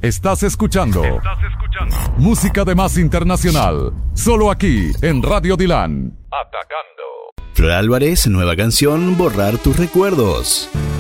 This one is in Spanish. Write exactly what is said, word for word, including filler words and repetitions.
Estás escuchando. Estás escuchando. Música de Más Internacional. Solo aquí, en Radio Dilan. Atacando. Flor Álvarez, nueva canción, Borrar tus recuerdos.